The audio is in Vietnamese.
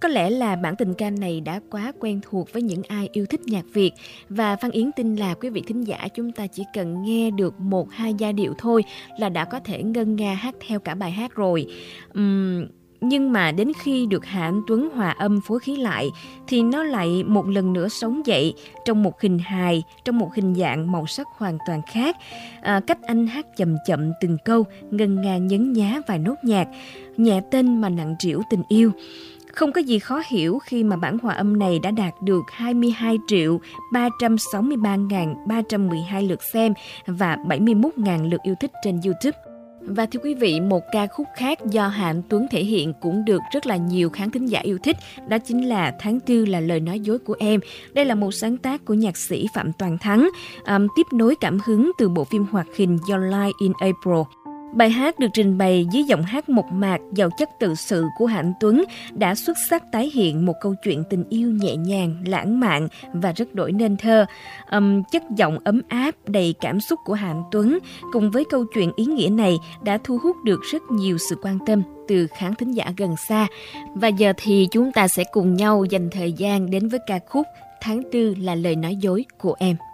Có lẽ là bản tình ca này đã quá quen thuộc với những ai yêu thích nhạc Việt, và Phan Yến tin là quý vị thính giả chúng ta chỉ cần nghe được 1-2 giai điệu thôi là đã có thể ngân nga hát theo cả bài hát rồi. Nhưng mà đến khi được Hà Anh Tuấn hòa âm phối khí lại thì nó lại một lần nữa sống dậy trong một hình hài, trong một hình dạng màu sắc hoàn toàn khác. Cách anh hát chậm chậm từng câu, ngân nga nhấn nhá vài nốt nhạc, nhẹ tên mà nặng trĩu tình yêu. Không có gì khó hiểu khi mà bản hòa âm này đã đạt được 22.363.312 lượt xem và 71.000 lượt yêu thích trên YouTube. Và thưa quý vị, một ca khúc khác do Hà Anh Tuấn thể hiện cũng được rất là nhiều khán thính giả yêu thích, đó chính là Tháng Tư là lời nói dối của em. Đây là một sáng tác của nhạc sĩ Phạm Toàn Thắng, tiếp nối cảm hứng từ bộ phim hoạt hình Your Lie in April. Bài hát được trình bày dưới giọng hát mộc mạc, giàu chất tự sự của Hà Anh Tuấn đã xuất sắc tái hiện một câu chuyện tình yêu nhẹ nhàng, lãng mạn và rất đổi nên thơ. Chất giọng ấm áp, đầy cảm xúc của Hà Anh Tuấn cùng với câu chuyện ý nghĩa này đã thu hút được rất nhiều sự quan tâm từ khán thính giả gần xa. Và giờ thì chúng ta sẽ cùng nhau dành thời gian đến với ca khúc Tháng Tư là lời nói dối của em.